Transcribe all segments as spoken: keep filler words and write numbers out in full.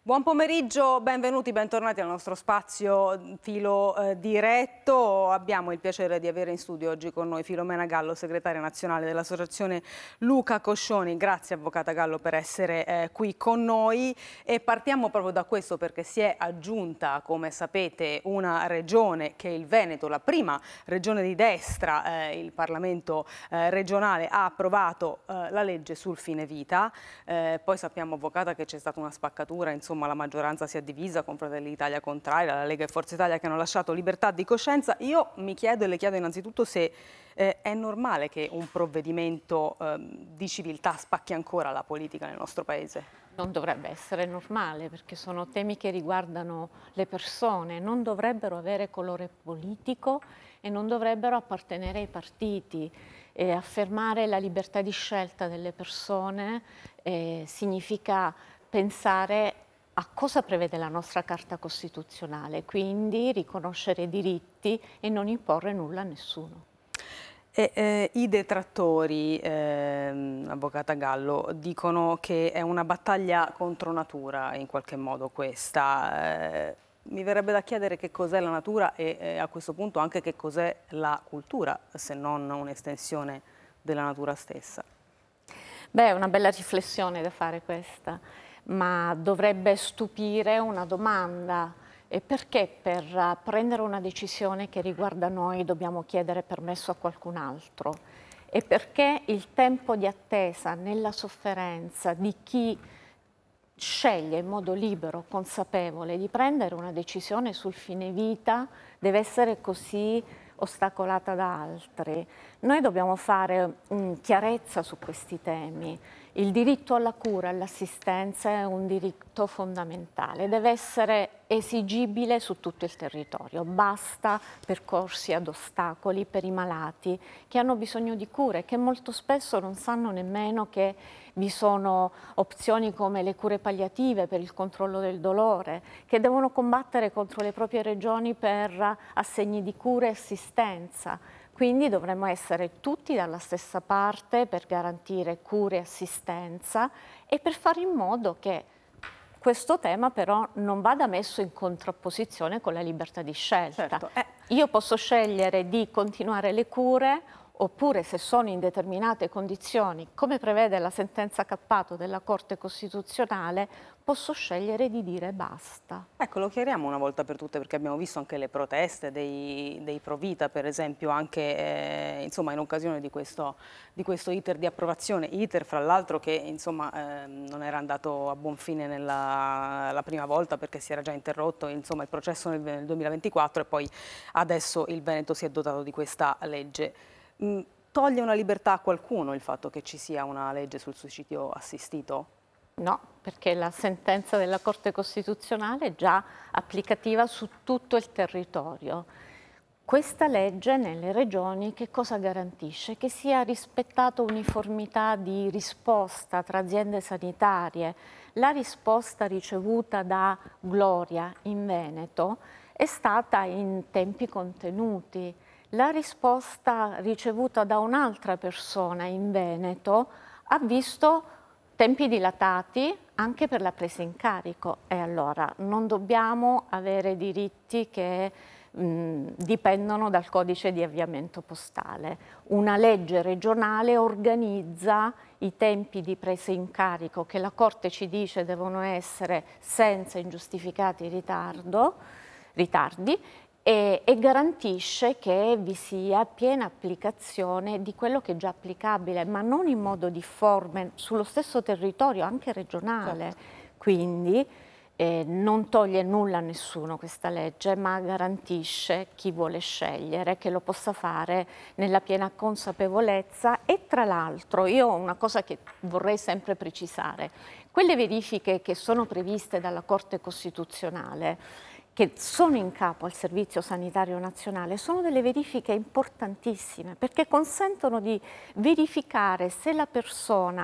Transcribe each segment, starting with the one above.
Buon pomeriggio, benvenuti, bentornati al nostro spazio Filo eh, Diretto. Abbiamo il piacere di avere in studio oggi con noi Filomena Gallo, segretaria nazionale dell'associazione Luca Coscioni. Grazie avvocata Gallo per essere eh, qui con noi e partiamo proprio da questo perché si è aggiunta, come sapete, una regione che è il Veneto, la prima regione di destra. Eh, il Parlamento eh, regionale ha approvato eh, la legge sul fine vita, eh, poi sappiamo avvocata che c'è stata una spaccatura, insomma la maggioranza si è divisa con Fratelli d'Italia contraria, la Lega e Forza Italia che hanno lasciato libertà di coscienza. Io mi chiedo e le chiedo innanzitutto se eh, è normale che un provvedimento eh, di civiltà spacchi ancora la politica nel nostro Paese. Non dovrebbe essere normale perché sono temi che riguardano le persone, non dovrebbero avere colore politico e non dovrebbero appartenere ai partiti. E affermare la libertà di scelta delle persone eh, significa pensare a cosa prevede la nostra Carta Costituzionale, quindi riconoscere i diritti e non imporre nulla a nessuno. E, eh, I detrattori, eh, avvocata Gallo, dicono che è una battaglia contro natura in qualche modo questa. Eh, mi verrebbe da chiedere che cos'è la natura e eh, a questo punto anche che cos'è la cultura, se non un'estensione della natura stessa. Beh, è una bella riflessione da fare questa, ma dovrebbe stupire una domanda. E perché per prendere una decisione che riguarda noi dobbiamo chiedere permesso a qualcun altro? E perché il tempo di attesa nella sofferenza di chi sceglie in modo libero, consapevole di prendere una decisione sul fine vita deve essere così ostacolata da altri? Noi dobbiamo fare um, chiarezza su questi temi. Il diritto alla cura e all'assistenza è un diritto fondamentale, deve essere esigibile su tutto il territorio. Basta percorsi ad ostacoli per i malati che hanno bisogno di cure, che molto spesso non sanno nemmeno che vi sono opzioni come le cure palliative per il controllo del dolore, che devono combattere contro le proprie regioni per assegni di cura e assistenza. Quindi dovremmo essere tutti dalla stessa parte per garantire cure e assistenza e per fare in modo che questo tema però non vada messo in contrapposizione con la libertà di scelta. Certo, eh. Io posso scegliere di continuare le cure oppure, se sono in determinate condizioni, come prevede la sentenza Cappato della Corte Costituzionale, posso scegliere di dire basta. Ecco, lo chiariamo una volta per tutte perché abbiamo visto anche le proteste dei, dei Pro Vita, per esempio, anche eh, insomma, in occasione di questo, di questo iter di approvazione, iter fra l'altro che insomma, eh, non era andato a buon fine nella, la prima volta perché si era già interrotto insomma, il processo nel, nel duemilaventiquattro e poi adesso il Veneto si è dotato di questa legge. Mm, toglie una libertà a qualcuno il fatto che ci sia una legge sul suicidio assistito? No, perché la sentenza della Corte Costituzionale è già applicativa su tutto il territorio. Questa legge nelle regioni che cosa garantisce? Che sia rispettata uniformità di risposta tra aziende sanitarie. La risposta ricevuta da Gloria in Veneto è stata in tempi contenuti. La risposta ricevuta da un'altra persona in Veneto ha visto tempi dilatati anche per la presa in carico. E allora non dobbiamo avere diritti che mh, dipendono dal codice di avviamento postale. Una legge regionale organizza i tempi di presa in carico che la Corte ci dice devono essere senza ingiustificati ritardo, ritardi e, e garantisce che vi sia piena applicazione di quello che è già applicabile, ma non in modo difforme sullo stesso territorio, anche regionale. Certo. Quindi eh, non toglie nulla a nessuno questa legge, ma garantisce chi vuole scegliere che lo possa fare nella piena consapevolezza. E tra l'altro io ho una cosa che vorrei sempre precisare: quelle verifiche che sono previste dalla Corte Costituzionale, che sono in capo al Servizio Sanitario Nazionale, sono delle verifiche importantissime perché consentono di verificare se la persona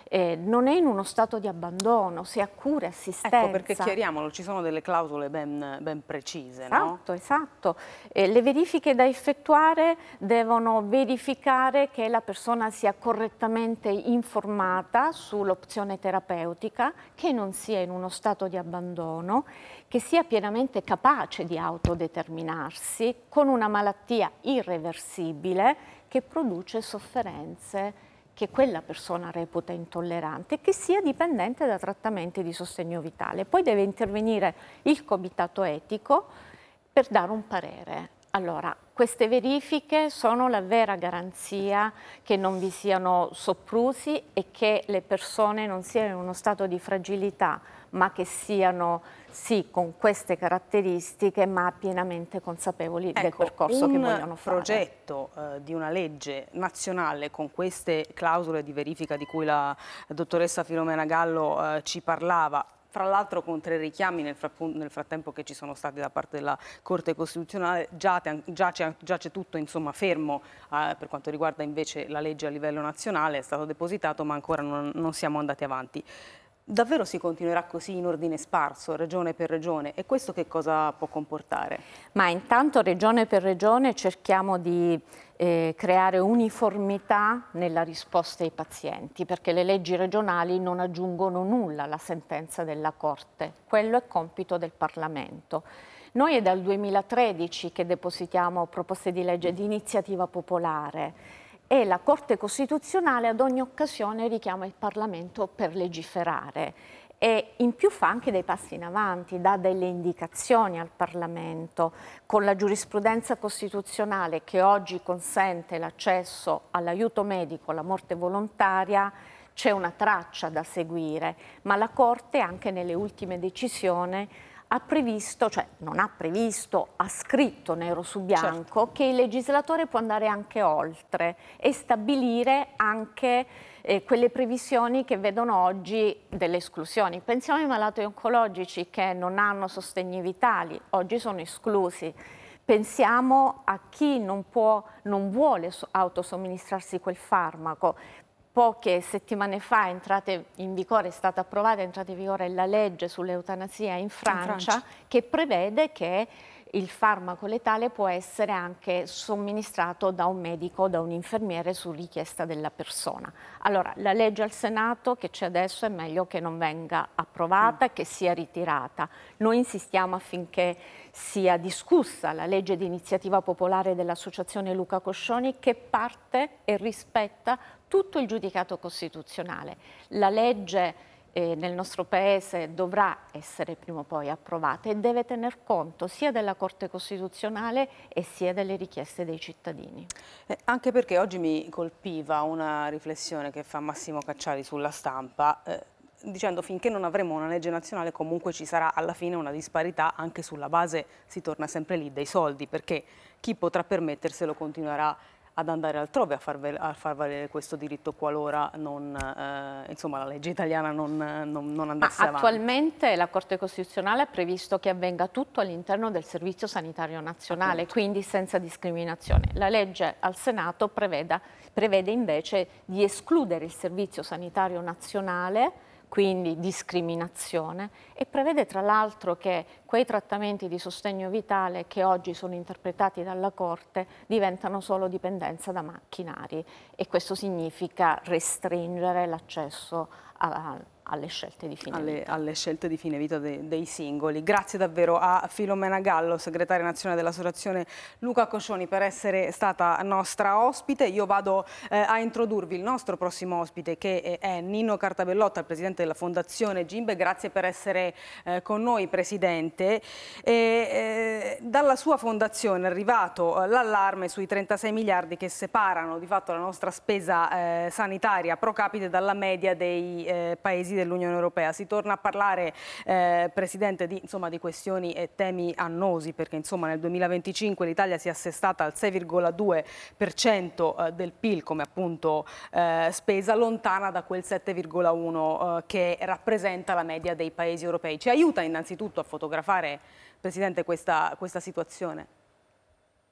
eh, non è in uno stato di abbandono, se ha cure, assistenza. Ecco, perché chiariamolo, ci sono delle clausole ben, ben precise, no? Esatto, esatto. Eh, le verifiche da effettuare devono verificare che la persona sia correttamente informata sull'opzione terapeutica, che non sia in uno stato di abbandono, che sia pienamente capace di autodeterminarsi con una malattia irreversibile che produce sofferenze che quella persona reputa intollerante e che sia dipendente da trattamenti di sostegno vitale. Poi deve intervenire il comitato etico per dare un parere. Allora, queste verifiche sono la vera garanzia che non vi siano soprusi e che le persone non siano in uno stato di fragilità, ma che siano sì con queste caratteristiche, ma pienamente consapevoli del Ecco, percorso che vogliono un fare. progetto eh, di una legge nazionale con queste clausole di verifica di cui la dottoressa Filomena Gallo eh, ci parlava, fra l'altro con tre richiami nel, nel frattempo che ci sono stati da parte della Corte Costituzionale, già, già c'è tutto insomma fermo eh, per quanto riguarda invece la legge a livello nazionale, è stato depositato ma ancora non, non siamo andati avanti. Davvero si continuerà così in ordine sparso, regione per regione, e questo che cosa può comportare? Ma intanto regione per regione cerchiamo di eh, creare uniformità nella risposta ai pazienti, perché le leggi regionali non aggiungono nulla alla sentenza della Corte, quello è compito del Parlamento. Noi è dal duemilatredici che depositiamo proposte di legge di iniziativa popolare e la Corte Costituzionale ad ogni occasione richiama il Parlamento per legiferare e in più fa anche dei passi in avanti, dà delle indicazioni al Parlamento. Con la giurisprudenza costituzionale che oggi consente l'accesso all'aiuto medico, alla morte volontaria, c'è una traccia da seguire, ma la Corte anche nelle ultime decisioni ha previsto, cioè non ha previsto, ha scritto nero su bianco certo. che il legislatore può andare anche oltre e stabilire anche eh, quelle previsioni che vedono oggi delle esclusioni. Pensiamo ai malati oncologici che non hanno sostegni vitali, oggi sono esclusi. Pensiamo a chi non può, non vuole autosomministrarsi quel farmaco. Poche settimane fa è entrata in vigore, è stata approvata, è entrata in vigore la legge sull'eutanasia in Francia, in Francia che prevede che il farmaco letale può essere anche somministrato da un medico o da un infermiere su richiesta della persona. Allora, la legge al Senato che c'è adesso è meglio che non venga approvata e mm. che sia ritirata. Noi insistiamo affinché sia discussa la legge di iniziativa popolare dell'Associazione Luca Coscioni che parte e rispetta tutto il giudicato costituzionale. La legge eh, nel nostro Paese dovrà essere prima o poi approvata e deve tener conto sia della Corte Costituzionale e sia delle richieste dei cittadini. Eh, anche perché oggi mi colpiva una riflessione che fa Massimo Cacciari sulla Stampa, eh, dicendo finché non avremo una legge nazionale comunque ci sarà alla fine una disparità, anche sulla base, si torna sempre lì, dei soldi, perché chi potrà permetterselo continuerà ad andare altrove a far, a far valere questo diritto qualora non, eh, insomma, la legge italiana non, non, non andasse Ma avanti. Attualmente la Corte Costituzionale ha previsto che avvenga tutto all'interno del Servizio Sanitario Nazionale, Appunto. quindi senza discriminazione. La legge al Senato preveda, prevede invece di escludere il Servizio Sanitario Nazionale, quindi discriminazione, e prevede tra l'altro che quei trattamenti di sostegno vitale che oggi sono interpretati dalla Corte diventano solo dipendenza da macchinari e questo significa restringere l'accesso a alle scelte di fine alle, vita. Alle scelte di fine vita de, dei singoli. Grazie davvero a Filomena Gallo, segretaria nazionale dell'Associazione Luca Coscioni, per essere stata nostra ospite. Io vado eh, a introdurvi il nostro prossimo ospite, che è Nino Cartabellotta, il presidente della Fondazione Gimbe. Grazie per essere eh, con noi, presidente. E, eh, dalla sua fondazione è arrivato eh, l'allarme sui trentasei miliardi che separano di fatto la nostra spesa eh, sanitaria pro capite dalla media dei eh, paesi dell'Unione Europea. Si torna a parlare, eh, Presidente, di, insomma, di questioni e temi annosi, perché insomma, nel duemilaventicinque l'Italia si è assestata al sei virgola due per cento del P I L come appunto eh, spesa, lontana da quel sette virgola uno eh, che rappresenta la media dei paesi europei. Ci aiuta innanzitutto a fotografare, Presidente, questa, questa situazione?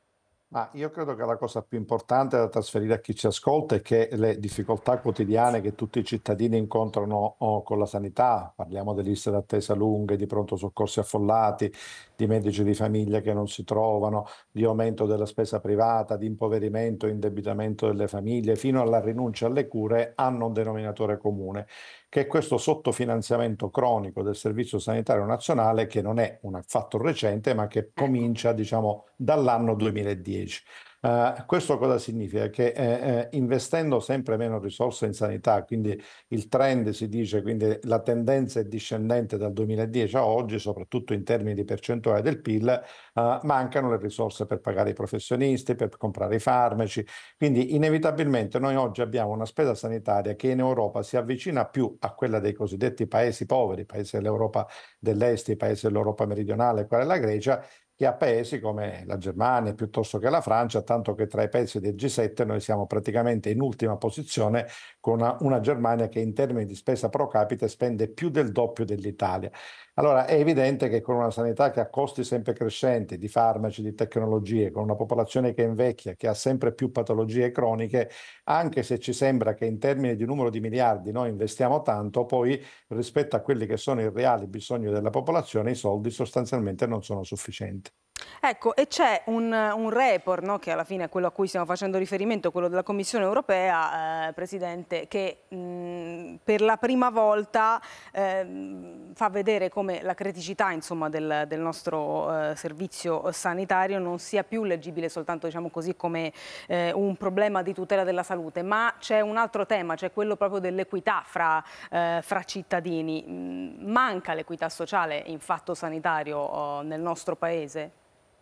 Ma io credo che la cosa più importante da trasferire a chi ci ascolta è che le difficoltà quotidiane che tutti i cittadini incontrano oh, con la sanità, parliamo di liste d'attesa lunghe, di pronto soccorsi affollati, di medici di famiglia che non si trovano, di aumento della spesa privata, di impoverimento e indebitamento delle famiglie, fino alla rinuncia alle cure, hanno un denominatore comune, che è questo sottofinanziamento cronico del Servizio Sanitario Nazionale, che non è un fatto recente, ma che Ecco. comincia, diciamo, dall'anno duemiladieci. Eh, questo cosa significa? Che eh, eh, investendo sempre meno risorse in sanità, quindi il trend si dice, quindi la tendenza è discendente dal duemiladieci a oggi, soprattutto in termini di percentuale del P I L, eh, mancano le risorse per pagare i professionisti, per comprare i farmaci. Quindi inevitabilmente noi oggi abbiamo una spesa sanitaria che in Europa si avvicina più a quella dei cosiddetti paesi poveri, paesi dell'Europa dell'Est, i paesi dell'Europa meridionale, quale è la Grecia, che a paesi come la Germania piuttosto che la Francia, tanto che tra i paesi del G sette noi siamo praticamente in ultima posizione con una, una Germania che in termini di spesa pro capite spende più del doppio dell'Italia. Allora è evidente che con una sanità che ha costi sempre crescenti di farmaci, di tecnologie, con una popolazione che invecchia, che ha sempre più patologie croniche, anche se ci sembra che in termini di numero di miliardi noi investiamo tanto, poi rispetto a quelli che sono i reali bisogni della popolazione, i soldi sostanzialmente non sono sufficienti. Ecco, e c'è un, un report, no, che alla fine è quello a cui stiamo facendo riferimento, quello della Commissione europea, eh, Presidente, che mh, per la prima volta eh, fa vedere come la criticità, insomma, del, del nostro eh, servizio sanitario non sia più leggibile soltanto, diciamo così, come eh, un problema di tutela della salute, ma c'è un altro tema, c'è quello proprio dell'equità fra, eh, fra cittadini. Mh, manca l'equità sociale in fatto sanitario oh, nel nostro Paese?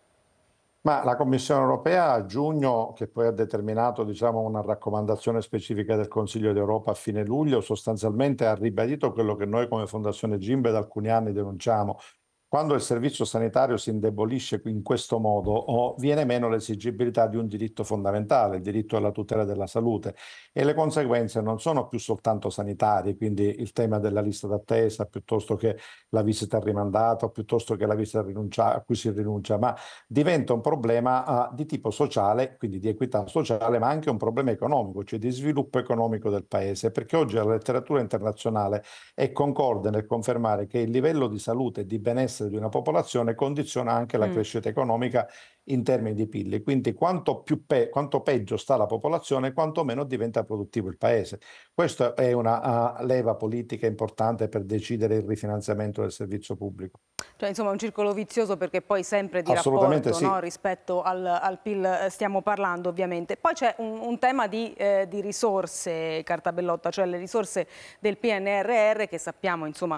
Ma la Commissione europea a giugno, che poi ha determinato, diciamo, una raccomandazione specifica del Consiglio d'Europa a fine luglio, sostanzialmente ha ribadito quello che noi come Fondazione Gimbe da alcuni anni denunciamo. Quando il servizio sanitario si indebolisce in questo modo, o viene meno l'esigibilità di un diritto fondamentale, il diritto alla tutela della salute, e le conseguenze non sono più soltanto sanitarie, quindi il tema della lista d'attesa, piuttosto che la visita rimandata, o piuttosto che la visita rinuncia- a cui si rinuncia, ma diventa un problema uh, di tipo sociale, quindi di equità sociale, ma anche un problema economico, cioè di sviluppo economico del paese, perché oggi la letteratura internazionale è concorde nel confermare che il livello di salute e di benessere di una popolazione condiziona anche la Mm. crescita economica in termini di P I L. Quindi quanto, più pe- quanto peggio sta la popolazione, quanto meno diventa produttivo il paese. Questa è una uh, leva politica importante per decidere il rifinanziamento del servizio pubblico. Cioè, insomma, un circolo vizioso perché poi sempre di Assolutamente rapporto, no, sì. rispetto al, al P I L eh, stiamo parlando ovviamente. Poi c'è un, un tema di, eh, di risorse, Cartabellotta, cioè le risorse del P N R R che sappiamo insomma,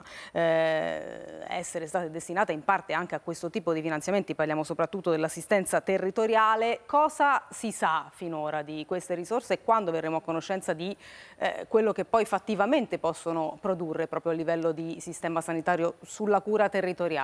eh, essere state destinate in parte anche a questo tipo di finanziamenti, parliamo soprattutto dell'assistenza territoriale. Cosa si sa finora di queste risorse e quando verremo a conoscenza di eh, quello che poi fattivamente possono produrre proprio a livello di sistema sanitario sulla cura territoriale?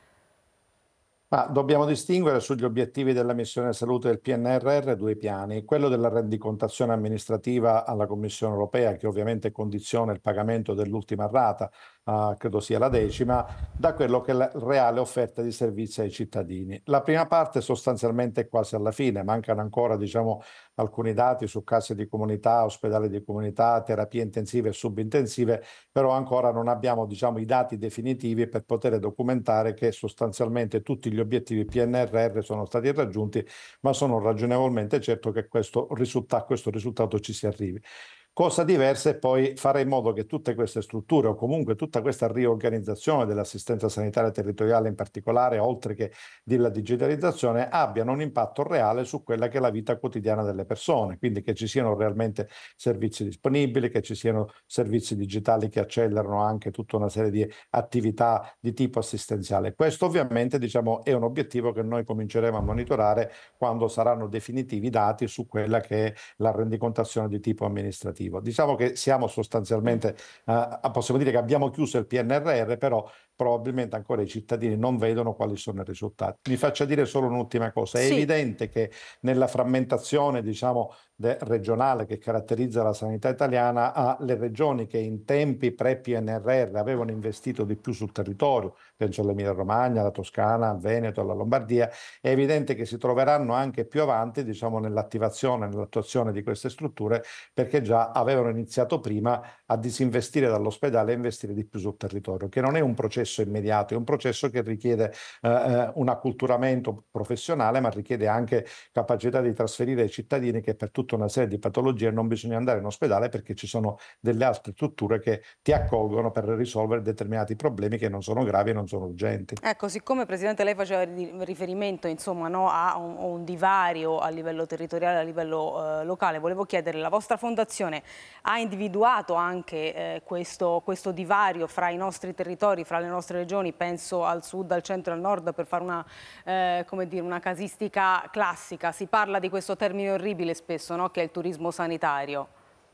Ma dobbiamo distinguere sugli obiettivi della missione salute del P N R R due piani, quello della rendicontazione amministrativa alla Commissione europea, che ovviamente condiziona il pagamento dell'ultima rata, eh, credo sia la decima, da quello che è la reale offerta di servizi ai cittadini. La prima parte sostanzialmente è quasi alla fine, mancano ancora, diciamo, alcuni dati su case di comunità, ospedali di comunità, terapie intensive e subintensive, però ancora non abbiamo, diciamo, i dati definitivi per poter documentare che sostanzialmente tutti gli obiettivi P N R R sono stati raggiunti, ma sono ragionevolmente certo che questo risulta- questo risultato ci si arrivi. Cosa diversa è poi fare in modo che tutte queste strutture o comunque tutta questa riorganizzazione dell'assistenza sanitaria territoriale in particolare, oltre che della digitalizzazione, abbiano un impatto reale su quella che è la vita quotidiana delle persone, quindi che ci siano realmente servizi disponibili, che ci siano servizi digitali che accelerano anche tutta una serie di attività di tipo assistenziale. Questo ovviamente, diciamo, è un obiettivo che noi cominceremo a monitorare quando saranno definitivi i dati su quella che è la rendicontazione di tipo amministrativo. Diciamo che siamo sostanzialmente, eh, possiamo dire che abbiamo chiuso il P N R R, però probabilmente ancora i cittadini non vedono quali sono i risultati. Mi faccia dire solo un'ultima cosa, è Sì. evidente che nella frammentazione, diciamo, regionale che caratterizza la sanità italiana, ha le regioni che in tempi pre-P N R R avevano investito di più sul territorio, penso all'Emilia Romagna, alla Toscana, al Veneto, alla Lombardia, è evidente che si troveranno anche più avanti, diciamo, nell'attivazione, nell'attuazione di queste strutture, perché già avevano iniziato prima a disinvestire dall'ospedale e investire di più sul territorio, che non è un processo immediato, è un processo che richiede eh, un acculturamento professionale, ma richiede anche capacità di trasferire ai cittadini che per tutta una serie di patologie non bisogna andare in ospedale, perché ci sono delle altre strutture che ti accolgono per risolvere determinati problemi che non sono gravi e non sono urgenti. Ecco, siccome Presidente lei faceva riferimento, insomma, no, a un, un divario a livello territoriale, a livello eh, locale, volevo chiedere, la vostra fondazione ha individuato anche eh, questo, questo divario fra i nostri territori, fra le nostre regioni, penso al sud, al centro e al nord, per fare una, eh, come dire, una casistica classica? Si parla di questo termine orribile spesso, no, che è il turismo sanitario.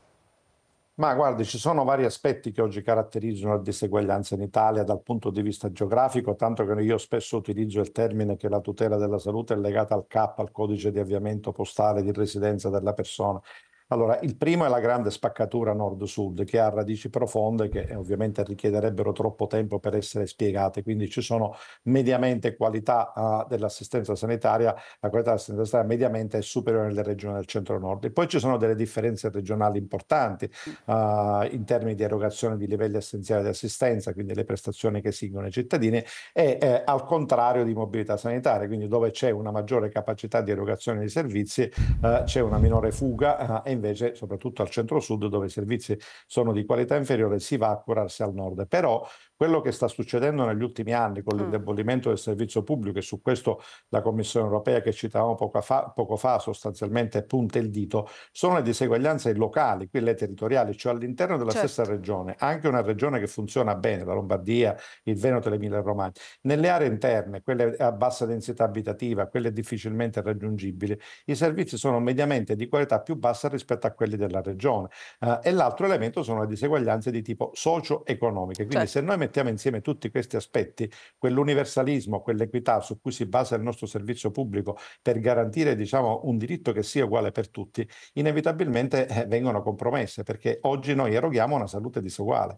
Ma guardi, ci sono vari aspetti che oggi caratterizzano la diseguaglianza in Italia dal punto di vista geografico, tanto che io spesso utilizzo il termine che la tutela della salute è legata al C A P, al codice di avviamento postale di residenza della persona. Allora, il primo è la grande spaccatura nord-sud, che ha radici profonde che ovviamente richiederebbero troppo tempo per essere spiegate, quindi ci sono mediamente qualità uh, dell'assistenza sanitaria, la qualità dell'assistenza sanitaria mediamente è superiore nelle regioni del centro-nord. E poi ci sono delle differenze regionali importanti uh, in termini di erogazione di livelli essenziali di assistenza, quindi le prestazioni che esiggono i cittadini, e eh, al contrario di mobilità sanitaria, quindi dove c'è una maggiore capacità di erogazione di servizi uh, c'è una minore fuga uh, e invece soprattutto al centro-sud, dove i servizi sono di qualità inferiore, si va a curarsi al nord. Però quello che sta succedendo negli ultimi anni con l'indebolimento del servizio pubblico, e su questo la Commissione europea che citavamo poco fa, poco fa sostanzialmente punta il dito, sono le diseguaglianze locali, quelle territoriali, cioè all'interno della Certo. stessa regione, anche una regione che funziona bene, la Lombardia, il Veneto e l'Emilia Romagna, nelle aree interne, quelle a bassa densità abitativa, quelle difficilmente raggiungibili, i servizi sono mediamente di qualità più bassa rispetto a quelli della regione. Uh, e l'altro elemento sono le diseguaglianze di tipo socio-economiche. Quindi Certo. se noi mettiamo insieme tutti questi aspetti, quell'universalismo, quell'equità su cui si basa il nostro servizio pubblico per garantire, diciamo, un diritto che sia uguale per tutti, inevitabilmente eh, vengono compromesse, perché oggi noi eroghiamo una salute diseguale.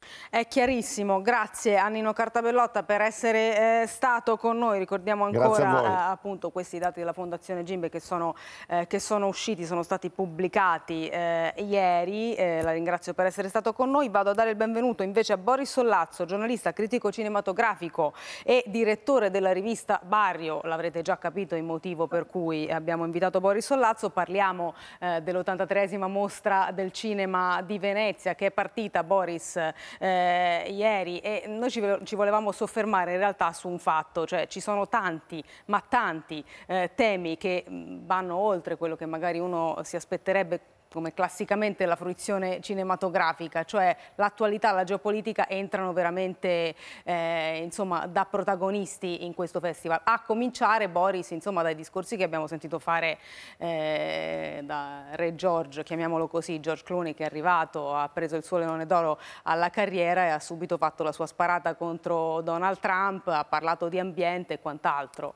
È chiarissimo, grazie a Nino Cartabellotta per essere eh, stato con noi. Ricordiamo ancora eh, appunto questi dati della Fondazione Gimbe che sono, eh, che sono usciti, sono stati pubblicati eh, ieri. Eh, la ringrazio per essere stato con noi. Vado a dare il benvenuto invece a Boris Sollazzo, giornalista, critico cinematografico e direttore della rivista Barrio. L'avrete già capito il motivo per cui abbiamo invitato Boris Sollazzo. Parliamo eh, dell'ottantatreesima mostra del cinema di Venezia che è partita, Boris, Eh, ieri, e noi ci, ci volevamo soffermare in realtà su un fatto, cioè ci sono tanti, ma tanti eh, temi che mh, vanno oltre quello che magari uno si aspetterebbe come classicamente la fruizione cinematografica, cioè l'attualità, la geopolitica entrano veramente eh, insomma, da protagonisti in questo festival. A cominciare, Boris, insomma, dai discorsi che abbiamo sentito fare eh, da Re George, chiamiamolo così, George Clooney, che è arrivato, ha preso il suo leone d'oro alla carriera e ha subito fatto la sua sparata contro Donald Trump, ha parlato di ambiente e quant'altro.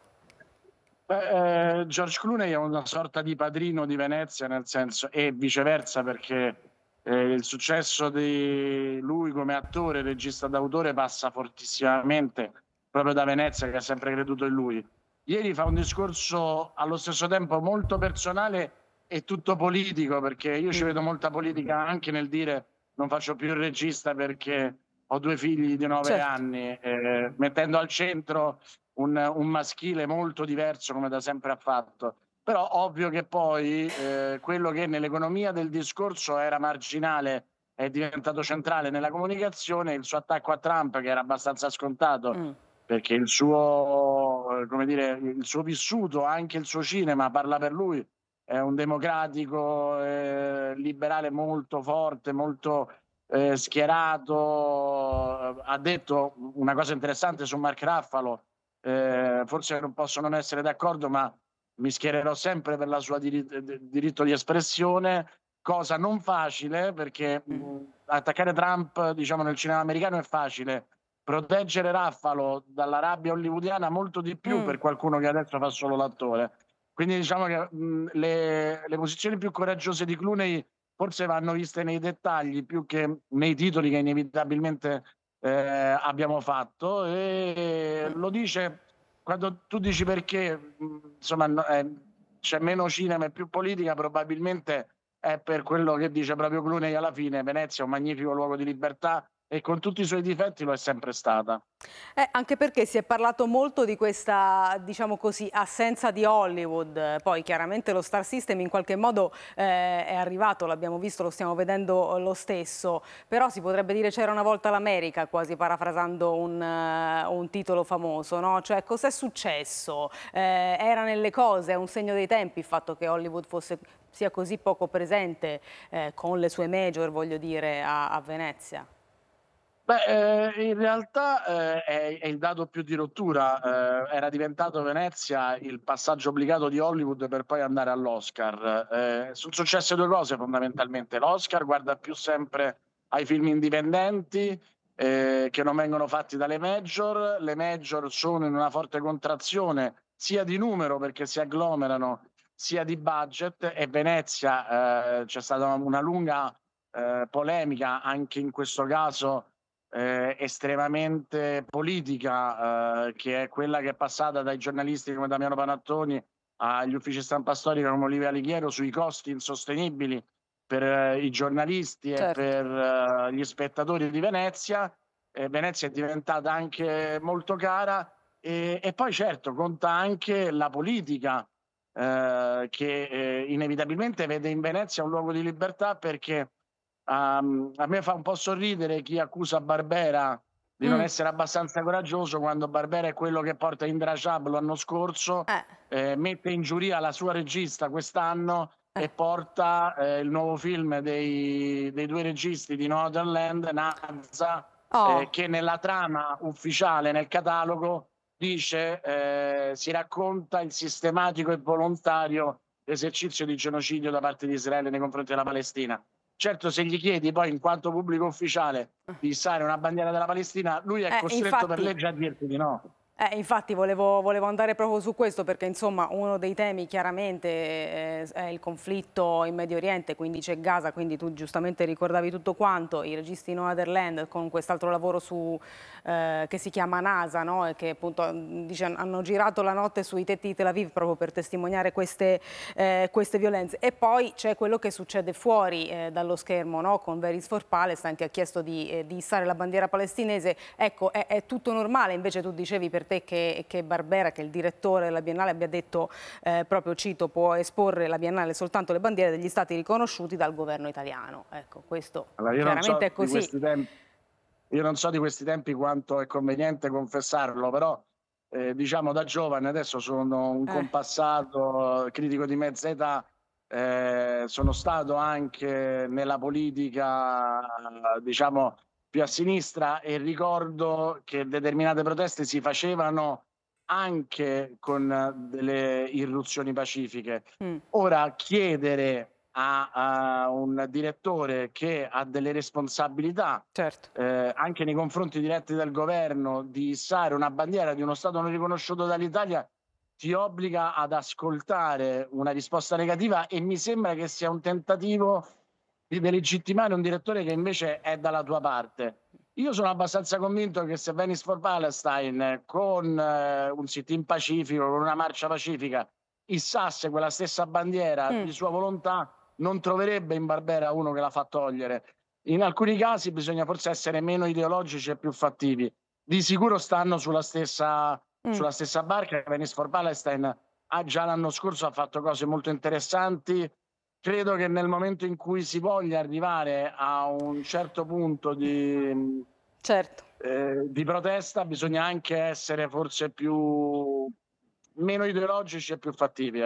Beh, eh, George Clooney è una sorta di padrino di Venezia, nel senso, e viceversa, perché eh, il successo di lui come attore, regista d'autore passa fortissimamente proprio da Venezia, che ha sempre creduto in lui. Ieri fa un discorso allo stesso tempo molto personale e tutto politico, perché io ci vedo molta politica anche nel dire non faccio più il regista perché ho due figli di nove Certo. anni, eh, mettendo al centro Un, un maschile molto diverso come da sempre ha fatto. Però ovvio che poi eh, quello che nell'economia del discorso era marginale è diventato centrale nella comunicazione, il suo attacco a Trump, che era abbastanza scontato, Mm. perché il suo, come dire, il suo vissuto, anche il suo cinema parla per lui, è un democratico eh, liberale molto forte, molto eh, schierato. Ha detto una cosa interessante su Mark Ruffalo. Eh, forse non posso non essere d'accordo, ma mi schiererò sempre per la sua diritto, diritto di espressione, cosa non facile, perché mh, attaccare Trump, diciamo, nel cinema americano è facile, proteggere Raffalo dalla rabbia hollywoodiana molto di più Mm. per qualcuno che adesso fa solo l'attore. Quindi diciamo che mh, le, le posizioni più coraggiose di Clooney forse vanno viste nei dettagli più che nei titoli che inevitabilmente eh, abbiamo fatto, e lo dice quando tu dici perché mh, insomma no- eh, c'è meno cinema e più politica, probabilmente è per quello che dice proprio Clooney alla fine: Venezia è un magnifico luogo di libertà e con tutti i suoi difetti lo è sempre stata. Eh, anche perché si è parlato molto di questa, diciamo così, assenza di Hollywood. Poi chiaramente lo Star System in qualche modo eh, è arrivato, l'abbiamo visto, lo stiamo vedendo lo stesso, però si potrebbe dire c'era una volta l'America, quasi parafrasando un, eh, un titolo famoso, no? Cioè, cos'è successo? Eh, era nelle cose, è un segno dei tempi il fatto che Hollywood fosse, sia così poco presente eh, con le sue major, voglio dire, a, a Venezia. Beh, eh, in realtà eh, è, è il dato più di rottura. Eh, era diventato Venezia il passaggio obbligato di Hollywood per poi andare all'Oscar. Eh, sono successe due cose fondamentalmente. L'Oscar guarda più sempre ai film indipendenti eh, che non vengono fatti dalle major. Le major sono in una forte contrazione sia di numero perché si agglomerano, sia di budget, e Venezia eh, c'è stata una lunga eh, polemica anche in questo caso eh, estremamente politica, eh, che è quella che è passata dai giornalisti come Damiano Panattoni agli uffici stampa storica come Olivia Lighiero sui costi insostenibili per eh, i giornalisti e Certo. per eh, gli spettatori di Venezia. Eh, Venezia è diventata anche molto cara, e, e poi certo conta anche la politica, eh, che eh, inevitabilmente vede in Venezia un luogo di libertà, perché Um, a me fa un po' sorridere chi accusa Barbera di non Mm. essere abbastanza coraggioso, quando Barbera è quello che porta Indra Chab l'anno scorso, Eh, eh, mette in giuria la sua regista quest'anno eh. e porta eh, il nuovo film dei, dei due registi di Northernland, Nazza, eh, Oh. che nella trama ufficiale, nel catalogo, dice eh, si racconta il sistematico e volontario esercizio di genocidio da parte di Israele nei confronti della Palestina. Certo, se gli chiedi poi in quanto pubblico ufficiale di issare una bandiera della Palestina, lui è Eh, costretto per infatti, legge a dirti di no. Eh, infatti volevo, volevo andare proprio su questo, perché insomma uno dei temi chiaramente eh, è il conflitto in Medio Oriente, quindi c'è Gaza, quindi tu giustamente ricordavi tutto quanto, i registi Noaderland con quest'altro lavoro su, eh, che si chiama NASA, no? E che appunto dice, hanno girato la notte sui tetti di Tel Aviv proprio per testimoniare queste, eh, queste violenze. E poi c'è quello che succede fuori eh, dallo schermo, no? Con Veris for Palestine, che ha chiesto di, eh, di issare la bandiera palestinese. Ecco, è, è tutto normale, invece tu dicevi per te che, che Barbera, che è il direttore della Biennale, abbia detto, eh, proprio cito, può esporre la Biennale soltanto le bandiere degli stati riconosciuti dal governo italiano. Ecco, questo Allora, io non chiaramente so è di così. questi tempi, io non so di questi tempi quanto è conveniente confessarlo, però eh, diciamo da giovane, adesso sono un Eh, compassato critico di mezza età, eh, sono stato anche nella politica, diciamo, più a sinistra, e ricordo che determinate proteste si facevano anche con delle irruzioni pacifiche. mm, Ora, chiedere a, a un direttore che ha delle responsabilità certo. eh, anche nei confronti diretti del governo di issare una bandiera di uno Stato non riconosciuto dall'Italia ti obbliga ad ascoltare una risposta negativa, e mi sembra che sia un tentativo di delegittimare un direttore che invece è dalla tua parte. Io sono abbastanza convinto che se Venice for Palestine, con eh, un sit-in pacifico, con una marcia pacifica, issasse quella stessa bandiera Mm, di sua volontà, non troverebbe in Barbera uno che la fa togliere. In alcuni casi bisogna forse essere meno ideologici e più fattivi. Di sicuro stanno sulla stessa, mm. sulla stessa barca. Venice for Palestine ha già l'anno scorso ha fatto cose molto interessanti. Credo che nel momento in cui si voglia arrivare a un certo punto di, Certo. eh, di protesta, bisogna anche essere forse più meno ideologici e più fattivi, ecco.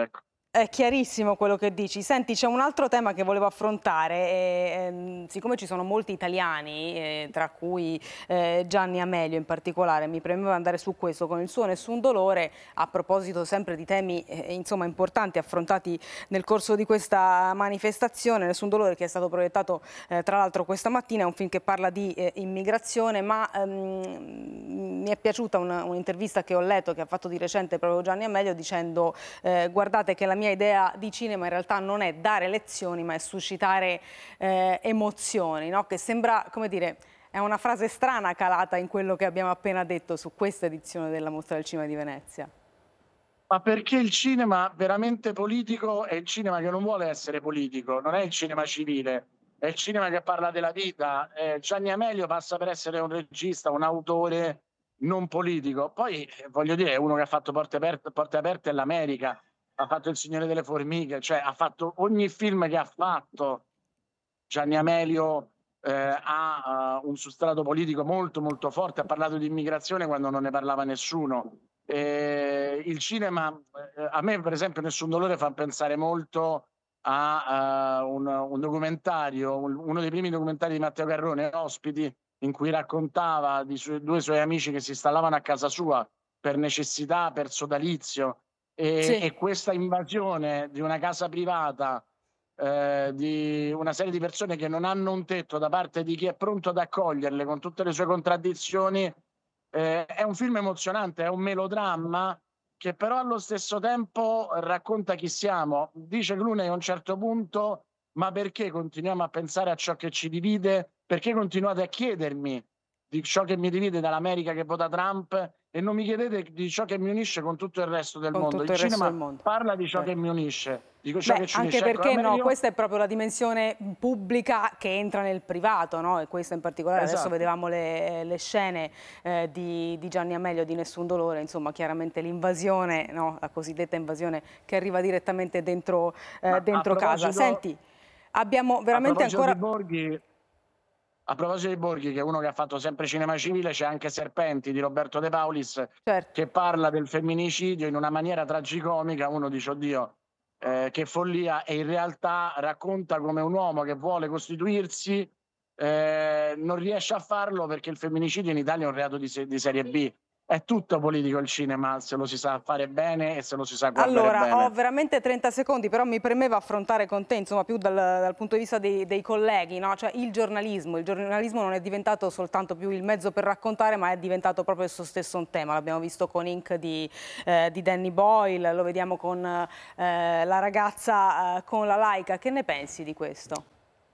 È chiarissimo quello che dici. Senti, c'è un altro tema che volevo affrontare. E, ehm, siccome ci sono molti italiani, eh, tra cui eh, Gianni Amelio in particolare, mi premeva andare su questo con il suo Nessun Dolore, a proposito sempre di temi eh, insomma importanti affrontati nel corso di questa manifestazione. Nessun Dolore, che è stato proiettato eh, tra l'altro questa mattina, è un film che parla di eh, immigrazione, ma ehm, mi è piaciuta un'intervista che ho letto, che ha fatto di recente proprio Gianni Amelio, dicendo eh, guardate che la mia idea di cinema in realtà non è dare lezioni, ma è suscitare eh, emozioni, no? Che sembra, come dire, è una frase strana calata in quello che abbiamo appena detto su questa edizione della Mostra del Cinema di Venezia. Ma perché il cinema veramente politico è il cinema che non vuole essere politico, non è il cinema civile, è il cinema che parla della vita. Eh, Gianni Amelio passa per essere un regista, un autore non politico. Poi, eh, voglio dire, è uno che ha fatto Porte Aperte, Porte Aperte all'America, ha fatto Il Signore delle Formiche, cioè ha fatto ogni film che ha fatto. Gianni Amelio eh, ha uh, un sostrato politico molto molto forte, ha parlato di immigrazione quando non ne parlava nessuno. Eh, il cinema, eh, a me per esempio Nessun Dolore fa pensare molto a uh, un, un documentario, un, uno dei primi documentari di Matteo Garrone, Ospiti, in cui raccontava di su, due suoi amici che si installavano a casa sua per necessità, per sodalizio. E, Sì. e questa invasione di una casa privata, eh, di una serie di persone che non hanno un tetto da parte di chi è pronto ad accoglierle con tutte le sue contraddizioni, eh, è un film emozionante, è un melodramma che però allo stesso tempo racconta chi siamo. Dice Clooney a un certo punto: ma perché continuiamo a pensare a ciò che ci divide? Perché continuate a chiedermi di ciò che mi divide dall'America che vota Trump e non mi chiedete di ciò che mi unisce con tutto il resto del Con mondo? tutto Il il resto cinema del mondo. parla di ciò Certo. che mi unisce, di ciò Beh, che ci anche unisce. perché ecco, no, Amelio... questa è proprio la dimensione pubblica che entra nel privato, no? E questa in particolare, Esatto. adesso vedevamo le, le scene eh, di, di Gianni Amelio di Nessun Dolore, insomma chiaramente l'invasione, no? La cosiddetta invasione che arriva direttamente dentro, eh, dentro casa. Senti, abbiamo veramente a ancora... Di Borghi, a proposito di Borghi, che è uno che ha fatto sempre cinema civile, c'è anche Serpenti di Roberto De Paulis, Certo. che parla del femminicidio in una maniera tragicomica. Uno dice oddio, eh, che follia, e in realtà racconta come un uomo che vuole costituirsi eh, non riesce a farlo perché il femminicidio in Italia è un reato di, se- di serie B. È tutto politico il cinema, se lo si sa fare bene e se lo si sa guardare Allora, bene. ho veramente trenta secondi, però mi premeva affrontare con te, insomma, più dal, dal punto di vista dei, dei colleghi, no? Cioè il giornalismo. Il giornalismo non è diventato soltanto più il mezzo per raccontare, ma è diventato proprio esso stesso un tema. L'abbiamo visto con Inc di, eh, di Danny Boyle, lo vediamo con eh, la ragazza eh, con la laica. Che ne pensi di questo?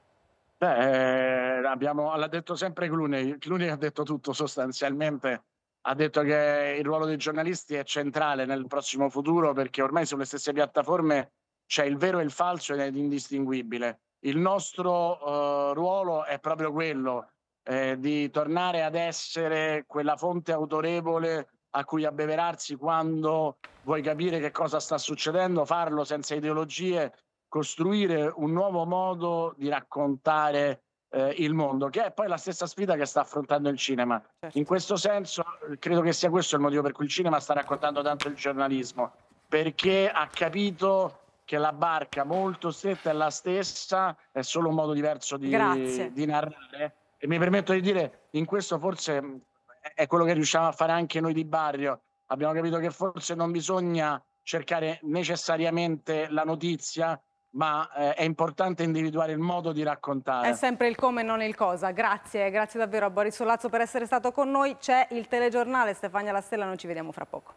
Beh, eh, abbiamo, l'ha detto sempre Clooney. Clooney ha detto tutto sostanzialmente. Ha detto che il ruolo dei giornalisti è centrale nel prossimo futuro perché ormai sulle stesse piattaforme c'è il vero e il falso ed è indistinguibile. Il nostro uh, ruolo è proprio quello eh, di tornare ad essere quella fonte autorevole a cui abbeverarsi quando vuoi capire che cosa sta succedendo, farlo senza ideologie, costruire un nuovo modo di raccontare eh, il mondo, che è poi la stessa sfida che sta affrontando il cinema. Certo. In questo senso credo che sia questo il motivo per cui il cinema sta raccontando tanto il giornalismo, perché ha capito che la barca molto stretta è la stessa, è solo un modo diverso di, di narrare. E mi permetto di dire, in questo forse è quello che riusciamo a fare anche noi di Barrio. Abbiamo capito che forse non bisogna cercare necessariamente la notizia, ma eh, è importante individuare il modo di raccontare. È sempre il come e non il cosa. Grazie, grazie davvero a Boris Sollazzo per essere stato con noi. C'è il telegiornale, Stefania La Stella, noi ci vediamo fra poco.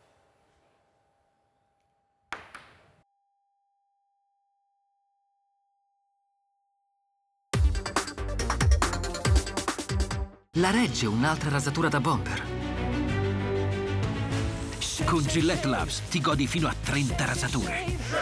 La regge un'altra rasatura da bomber. Con Gillette Labs ti godi fino a trenta rasature.